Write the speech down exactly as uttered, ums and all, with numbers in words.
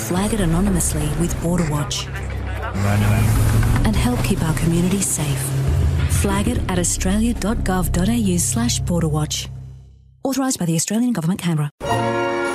flag it anonymously with Border Watch and help keep our communities safe. Flag it at australia dot gov dot a u slash border watch. Authorised by the Australian Government, Canberra.